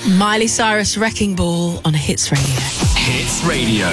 Miley Cyrus, Wrecking Ball on Hits Radio. Hits Radio.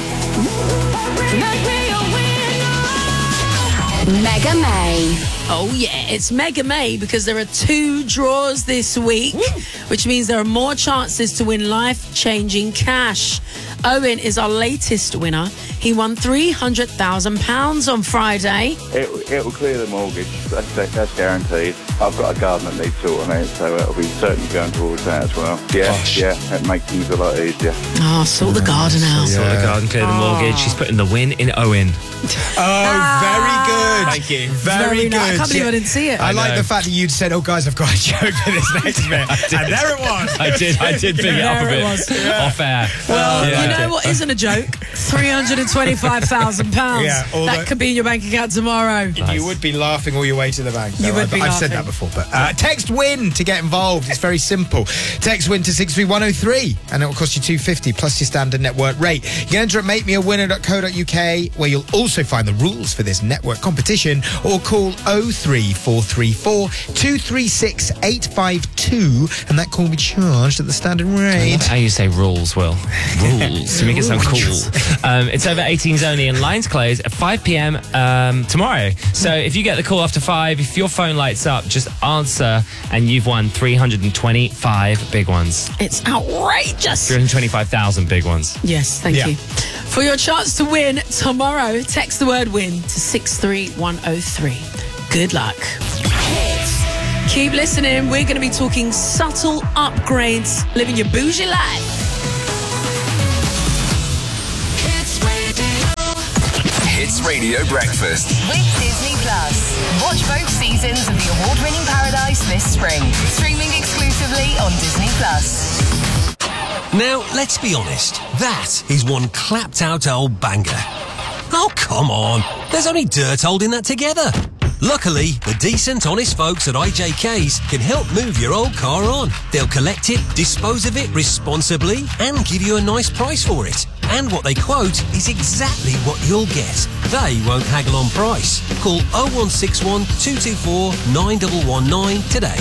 Mega May. Oh yeah, it's Mega May because there are 2 draws this week, which means there are more chances to win life-changing cash. Owen is our latest winner. He won £300,000 on Friday. It will clear the mortgage. That's guaranteed. I've got a garden that needs sorting, so it'll be certainly going towards that as well. Yeah, it makes things a lot easier. Oh, sort the garden out. Sort the garden, clear the mortgage. She's putting the win in Owen. Oh, very good. Thank you. Very good. I can't believe I didn't see it. I like the fact that you'd said, "Oh, guys, I've got a joke for this next bit," and there it was. I did pick it up a bit off air. Well, you know what isn't a joke? £325,000. Yeah, that could be in your bank account tomorrow. You would be laughing all your way to the bank. You would be I've said laughing. that before, but text WIN to get involved. It's very simple. Text WIN to 63103 and it will cost you $2.50 plus your standard network rate. You can enter at makemeawinner.co.uk where you'll also find the rules for this network competition, or call 03434 236 852 and that call will be charged at the standard rate. How you say rules, Will? Rules. To make it sound cool. It's over 18s only and lines close at 5 p.m. Tomorrow. So if you get the call after 5, if your phone lights up, just answer and you've won 325 big ones. It's outrageous. 325,000 big ones. Yes, thank you. For your chance to win tomorrow, text the word WIN to 63103. Good luck. Keep listening. We're going to be talking subtle upgrades, living your bougie life. Hits Radio Breakfast. With Disney Plus. Watch both seasons of the award-winning Paradise this spring. Streaming exclusively on Disney Plus. Now, let's be honest. That is one clapped-out old banger. Oh, come on. There's only dirt holding that together. Luckily, the decent, honest folks at IJK's can help move your old car on. They'll collect it, dispose of it responsibly, and give you a nice price for it. And what they quote is exactly what you'll get. They won't haggle on price. Call 0161 224 9119 today.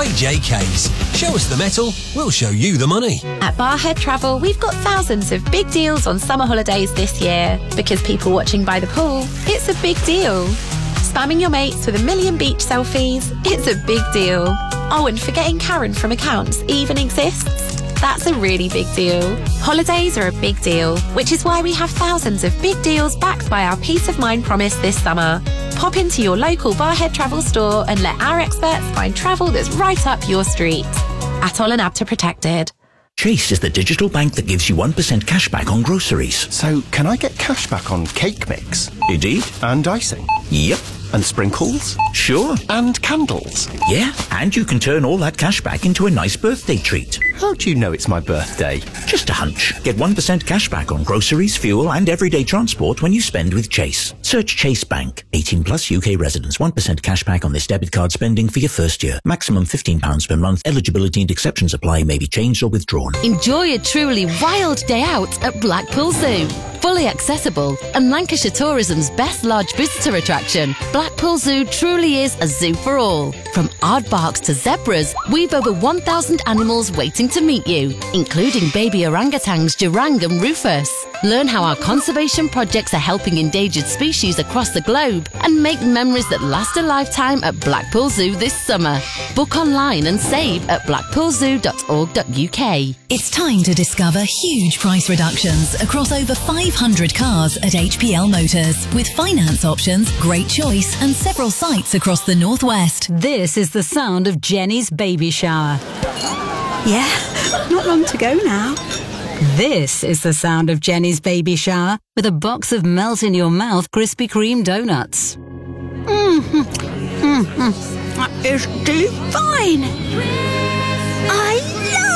IJK's. Show us the metal, we'll show you the money. At Barhead Travel, we've got thousands of big deals on summer holidays this year. Because people watching by the pool, it's a big deal. Spamming your mates with a million beach selfies, it's a big deal. Oh, and forgetting Karen from accounts even exists? That's a really big deal. Holidays are a big deal, which is why we have thousands of big deals backed by our Peace of Mind promise this summer. Pop into your local Barhead Travel store and let our experts find travel that's right up your street. Atoll and ABTA protected. Chase is the digital bank that gives you 1% cash back on groceries. So, can I get cash back on cake mix? Indeed. And icing? Yep. And sprinkles? Sure. And candles? Yeah, and you can turn all that cash back into a nice birthday treat. How do you know it's my birthday? Just a hunch. Get 1% cash back on groceries, fuel and everyday transport when you spend with Chase. Search Chase Bank. 18 plus UK residents. 1% cash back on this debit card spending for your first year. Maximum £15 per month. Eligibility and exceptions apply. May be changed or withdrawn. Enjoy a truly wild day out at Blackpool Zoo. Fully accessible and Lancashire Tourism's best lodge visitor attraction, Blackpool Zoo truly is a zoo for all. From aardvarks to zebras, we've over 1,000 animals waiting to meet you, including baby orangutans Jurang and Rufus. Learn how our conservation projects are helping endangered species across the globe and make memories that last a lifetime at Blackpool Zoo this summer. Book online and save at blackpoolzoo.org.uk. It's time to discover huge price reductions across over 500 cars at HPL Motors. With finance options, great choice and several sites across the northwest. This is the sound of Jenny's baby shower. Yeah, not long to go now. This is the sound of Jenny's baby shower with a box of melt-in-your-mouth Krispy Kreme donuts. That is divine. I